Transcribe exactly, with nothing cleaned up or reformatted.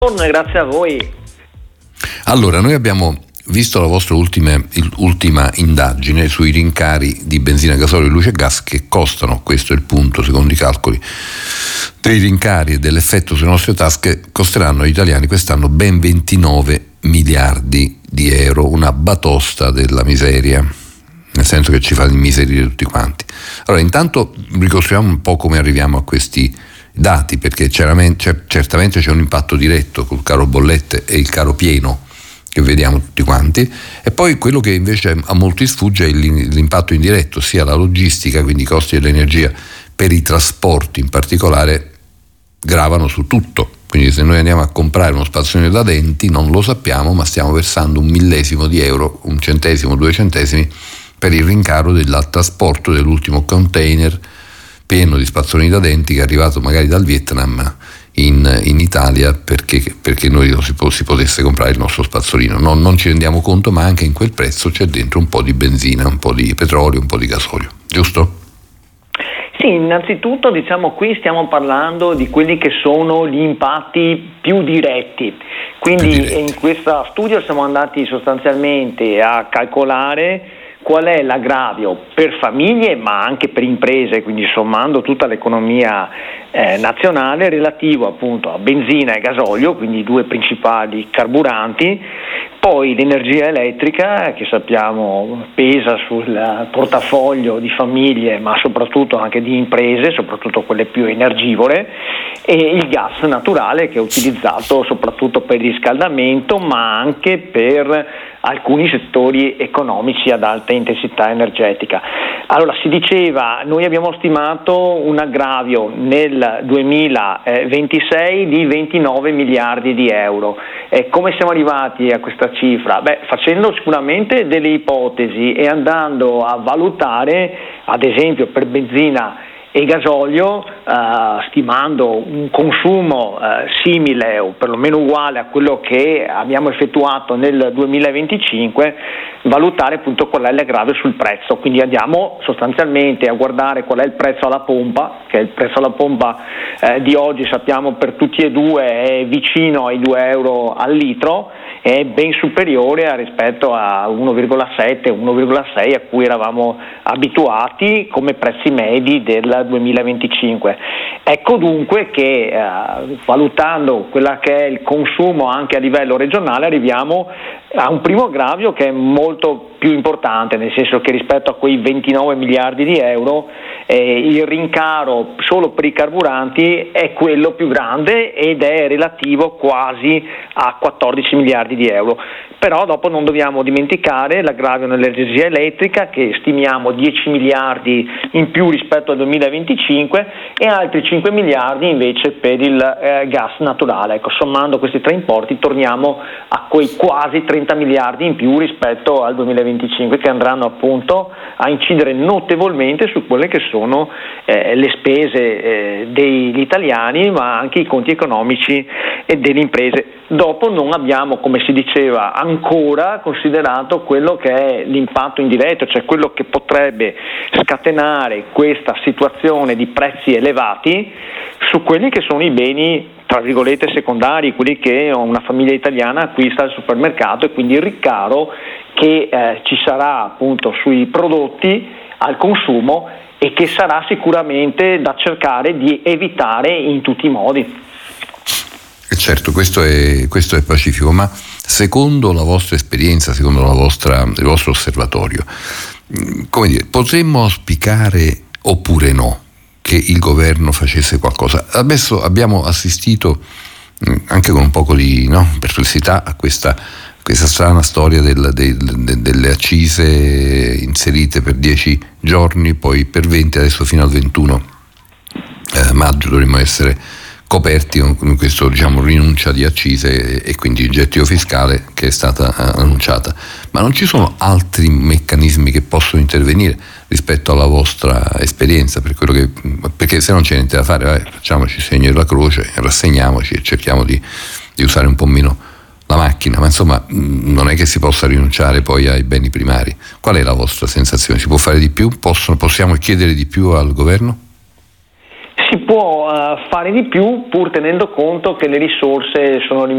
Grazie a voi. Allora, noi abbiamo visto la vostra ultima, ultima indagine sui rincari di benzina, gasolio, luce e gas che costano, questo è il punto, secondo i calcoli dei rincari e dell'effetto sulle nostre tasche, costeranno agli italiani quest'anno ben ventinove miliardi di euro, una batosta della miseria, nel senso che ci fa immiserire tutti quanti. Allora, intanto ricostruiamo un po' come arriviamo a questi dati, perché certamente c'è un impatto diretto col caro bollette e il caro pieno che vediamo tutti quanti, e poi quello che invece a molti sfugge è l'impatto indiretto, sia la logistica, quindi i costi dell'energia per i trasporti in particolare gravano su tutto. Quindi se noi andiamo a comprare uno spazzolino da denti non lo sappiamo, ma stiamo versando un millesimo di euro, un centesimo, due centesimi per il rincaro del trasporto dell'ultimo container pieno di spazzolini da denti che è arrivato magari dal Vietnam in, in Italia perché, perché noi non si, si potesse comprare il nostro spazzolino. Non, non ci rendiamo conto, ma anche in quel prezzo c'è dentro un po' di benzina, un po' di petrolio, un po' di gasolio, giusto? Sì, innanzitutto diciamo qui stiamo parlando di quelli che sono gli impatti più diretti, quindi più diretti. In questo studio siamo andati sostanzialmente a calcolare qual è l'aggravio per famiglie ma anche per imprese, quindi sommando tutta l'economia eh, nazionale relativo appunto a benzina e gasolio, quindi i due principali carburanti, poi l'energia elettrica che sappiamo pesa sul portafoglio di famiglie ma soprattutto anche di imprese, soprattutto quelle più energivore, e il gas naturale che è utilizzato soprattutto per il riscaldamento ma anche per alcuni settori economici ad alta intensità energetica. Allora si diceva, noi abbiamo stimato un aggravio nel duemilaventisei di ventinove miliardi di euro. E come siamo arrivati a questa cifra? Beh, facendo sicuramente delle ipotesi e andando a valutare, ad esempio per benzina e gasolio, eh, stimando un consumo eh, simile o perlomeno uguale a quello che abbiamo effettuato nel duemilaventicinque, valutare appunto qual è l'aggravio sul prezzo. Quindi andiamo sostanzialmente a guardare qual è il prezzo alla pompa, che il prezzo alla pompa eh, di oggi sappiamo per tutti e due è vicino ai due euro al litro, è ben superiore a rispetto a uno virgola sette, uno virgola sei a cui eravamo abituati come prezzi medi del duemilaventicinque. Ecco dunque che eh, valutando quella che è il consumo anche a livello regionale arriviamo a un primo aggravio che è molto più importante, nel senso che rispetto a quei ventinove miliardi di euro eh, il rincaro solo per i carburanti è quello più grande ed è relativo quasi a quattordici miliardi di euro. Però dopo non dobbiamo dimenticare l'aggravio nell'energia elettrica che stimiamo dieci miliardi in più rispetto al duemilaventicinque e altri cinque miliardi invece per il eh, gas naturale. Ecco, sommando questi tre importi torniamo a quei quasi trenta miliardi in più rispetto al duemilaventicinque che andranno appunto a incidere notevolmente su quelle che sono eh, le spese eh, degli italiani ma anche i conti economici e delle imprese. Dopo non abbiamo, come si diceva, ancora considerato quello che è l'impatto indiretto, cioè quello che potrebbe scatenare questa situazione di prezzi elevati su quelli che sono i beni tra virgolette secondari, quelli che una famiglia italiana acquista al supermercato, e quindi il rincaro che eh, ci sarà appunto sui prodotti al consumo e che sarà sicuramente da cercare di evitare in tutti i modi. Certo, questo è, questo è pacifico, ma secondo la vostra esperienza, secondo la vostra, il vostro osservatorio, come dire, potremmo auspicare oppure no che il governo facesse qualcosa? Adesso abbiamo assistito anche con un poco di no, perplessità a questa, questa strana storia del, del, del, delle accise inserite per dieci giorni, poi per venti, adesso fino al ventuno eh, maggio dovremmo essere coperti con questo, diciamo, rinuncia di accise e quindi il gettito fiscale che è stata annunciata. Ma non ci sono altri meccanismi che possono intervenire rispetto alla vostra esperienza, per quello che, perché se non c'è niente da fare, vai, facciamoci il segno della croce, rassegniamoci e cerchiamo di, di usare un po' meno la macchina, ma insomma non è che si possa rinunciare poi ai beni primari. Qual è la vostra sensazione? Si può fare di più? Possono, possiamo chiedere di più al governo? Si può uh, fare di più pur tenendo conto che le risorse sono limitate.